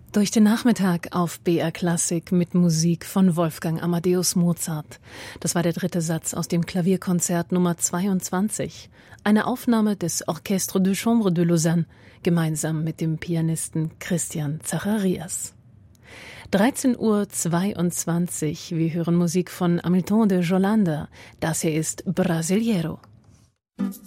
Durch den Nachmittag auf BR Klassik mit Musik von Wolfgang Amadeus Mozart. Das war der dritte Satz aus dem Klavierkonzert Nummer 22. Eine Aufnahme des Orchestre de Chambre de Lausanne, gemeinsam mit dem Pianisten Christian Zacharias. 13:22 Uhr. Wir hören Musik von Hamilton de Jolanda. Das hier ist Brasileiro.